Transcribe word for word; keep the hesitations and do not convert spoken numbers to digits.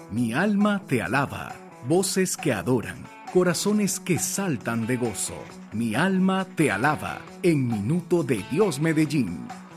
Mi alma te alaba, voces que adoran, corazones que saltan de gozo. Mi alma te alaba, en Minuto de Dios Medellín.